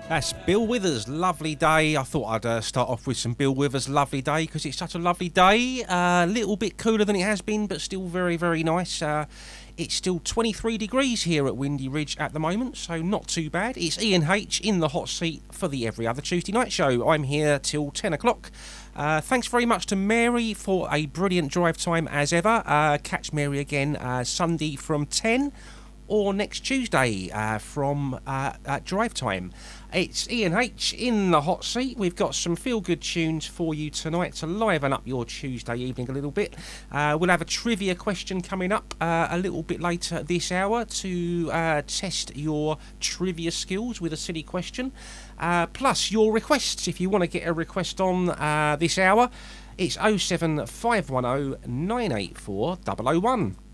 That's Bill Withers, Lovely Day. I thought I'd start off with some Bill Withers, Lovely Day, because it's such a lovely day. A little bit cooler than it has been, but still very, very nice. It's still 23 degrees here at Windy Ridge at the moment, so not too bad. It's Ian H in the hot seat for the Every Other Tuesday Night Show. I'm here till 10 o'clock. Thanks very much to Mary for a brilliant drive time as ever. Catch Mary again Sunday from 10 or next Tuesday from drive time. It's Ian H in the hot seat. We've got some feel-good tunes for you tonight to liven up your Tuesday evening a little bit. We'll have a trivia question coming up a little bit later this hour to test your trivia skills with a silly question. Plus your requests, if you want to get a request on this hour, it's 07510 984 001.